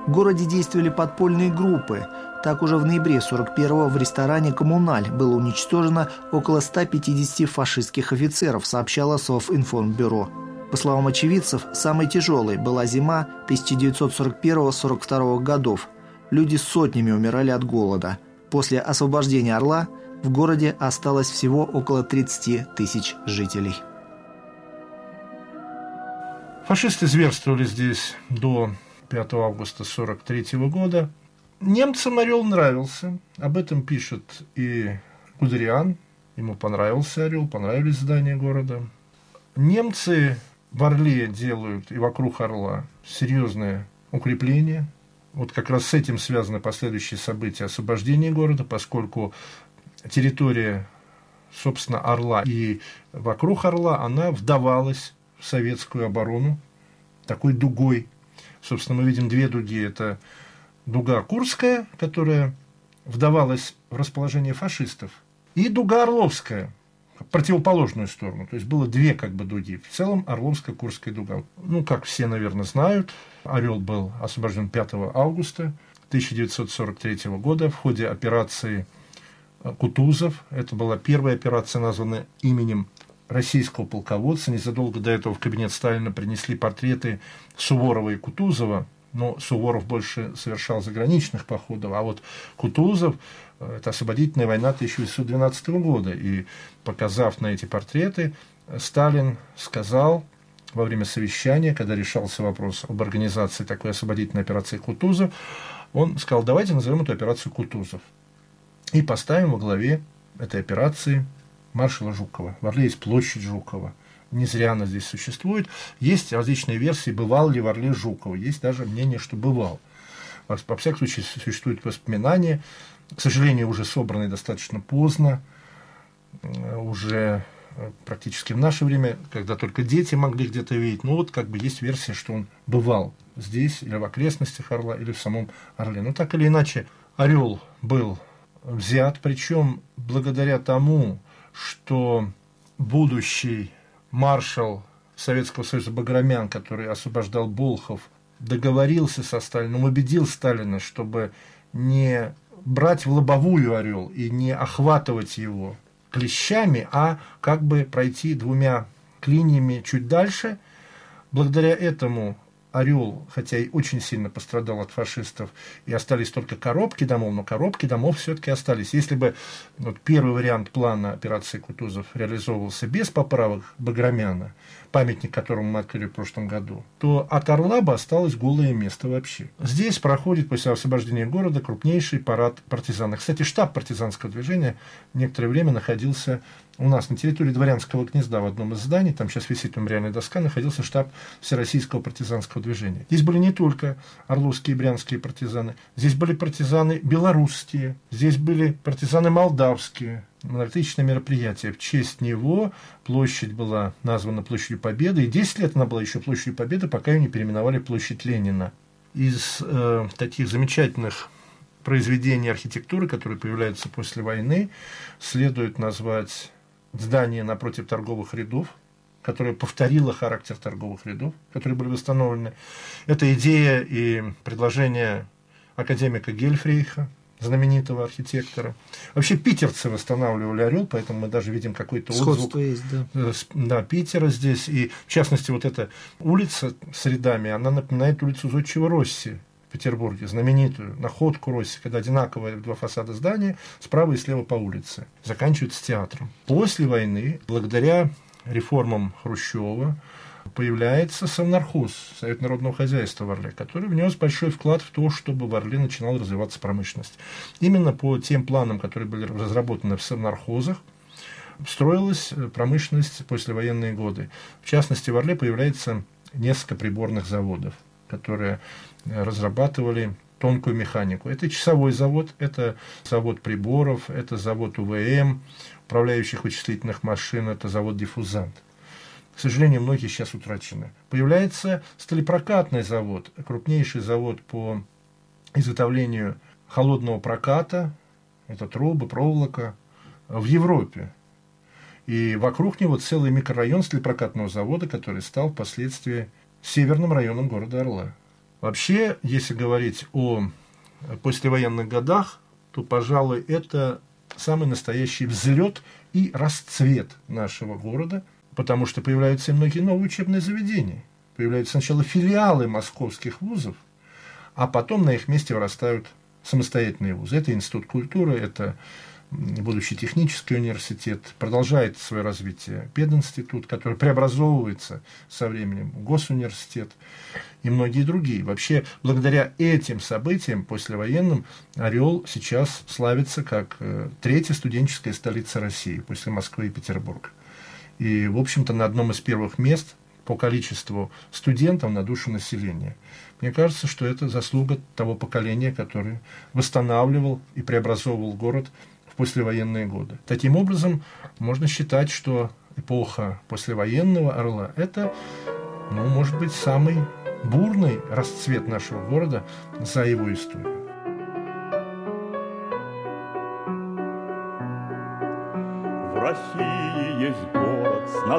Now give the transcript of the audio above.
В городе действовали подпольные группы. Так уже в ноябре 1941-го в ресторане «Коммуналь» было уничтожено около 150 фашистских офицеров, сообщало Совинформбюро. По словам очевидцев, самой тяжелой была зима 1941-1942 годов. Люди сотнями умирали от голода. После освобождения Орла в городе осталось всего около 30 тысяч жителей. Фашисты зверствовали здесь до 5 августа 1943 года. Немцам Орел нравился. Об этом пишет и Гудериан. Ему понравился Орел, понравились здания города. Немцы в Орле делают и вокруг Орла серьезные укрепления. Вот как раз с этим связаны последующие события освобождения города, поскольку территория, собственно, Орла и вокруг Орла, она вдавалась в советскую оборону такой дугой. Собственно, мы видим две дуги. Это дуга Курская, которая вдавалась в расположение фашистов, и дуга Орловская, в противоположную сторону. То есть было две дуги. В целом Орловско-Курская дуга. Как все, наверное, знают, Орел был освобожден 5 августа 1943 года в ходе операции Кутузов. Это была первая операция, названная именем российского полководца. Незадолго до этого в кабинет Сталина принесли портреты Суворова и Кутузова, но Суворов больше совершал заграничных походов, а вот Кутузов – это освободительная война 1912 года. И, показав на эти портреты, Сталин сказал во время совещания, когда решался вопрос об организации такой освободительной операции Кутузов, он сказал: давайте назовем эту операцию Кутузов и поставим во главе этой операции маршала Жукова. В Орле есть площадь Жукова. Не зря она здесь существует. Есть различные версии, бывал ли в Орле Жуков. Есть даже мнение, что бывал. Во всяком случае, существуют воспоминания, к сожалению, уже собранные достаточно поздно, уже практически в наше время, когда только дети могли где-то видеть. Есть версия, что он бывал здесь, или в окрестностях Орла, или в самом Орле. Но так или иначе, Орел был взят, причем благодаря тому, что будущий маршал Советского Союза Баграмян, который освобождал Болхов, договорился со Сталином, убедил Сталина, чтобы не брать в лобовую Орел и не охватывать его клещами, а пройти двумя клиньями чуть дальше. Благодаря этому Орел, хотя и очень сильно пострадал от фашистов, и остались только коробки домов, но коробки домов все-таки остались. Если бы первый вариант плана операции Кутузов реализовывался без поправок Баграмяна, памятник которому мы открыли в прошлом году, то от Орла бы осталось голое место вообще. Здесь проходит после освобождения города крупнейший парад партизан. Кстати, штаб партизанского движения некоторое время находился у нас на территории Дворянского гнезда в одном из зданий, там сейчас висит мемориальная доска, находился штаб Всероссийского партизанского движения. Здесь были не только орловские и брянские партизаны, здесь были партизаны белорусские, здесь были партизаны молдавские. Многотысячное мероприятие. В честь него площадь была названа Площадью Победы, и 10 лет она была еще Площадью Победы, пока ее не переименовали Площадь Ленина. Из таких замечательных произведений архитектуры, которые появляются после войны, следует назвать здание напротив торговых рядов, которое повторило характер торговых рядов, которые были восстановлены. Это идея и предложение академика Гельфрейха, знаменитого архитектора. Вообще питерцы восстанавливали Орел, поэтому мы даже видим какой-то отзвук есть, да, Питера здесь. И в частности, эта улица с рядами, она напоминает улицу Зодчего Росси в Петербурге, знаменитую находку Росси, когда одинаковые два фасада здания справа и слева по улице, заканчиваются театром. После войны, благодаря реформам Хрущева, появляется Совнархоз, Совет народного хозяйства в Орле, который внес большой вклад в то, чтобы в Орле начинала развиваться промышленность. Именно по тем планам, которые были разработаны в совнархозах, строилась промышленность в послевоенные годы. В частности, в Орле появляется несколько приборных заводов, которые разрабатывали тонкую механику. Это часовой завод, это завод приборов, это завод УВМ, управляющих вычислительных машин, это завод «Диффузант». К сожалению, многие сейчас утрачены. Появляется сталепрокатный завод, крупнейший завод по изготовлению холодного проката, это трубы, проволока, в Европе. И вокруг него целый микрорайон сталепрокатного завода, который стал впоследствии северным районом города Орла. Вообще, если говорить о послевоенных годах, то, пожалуй, это самый настоящий взлет и расцвет нашего города, потому что появляются и многие новые учебные заведения. Появляются сначала филиалы московских вузов, а потом на их месте вырастают самостоятельные вузы. Это Институт культуры, это будущий технический университет, продолжает свое развитие пединститут, который преобразовывается со временем в госуниверситет и многие другие. Вообще, благодаря этим событиям послевоенным Орел сейчас славится как третья студенческая столица России после Москвы и Петербурга. И, в общем-то, на одном из первых мест по количеству студентов на душу населения. Мне кажется, что это заслуга того поколения, которое восстанавливал и преобразовывал город в послевоенные годы. Таким образом, можно считать, что эпоха послевоенного Орла – это, может быть, самый бурный расцвет нашего города за его историю. В России есть город с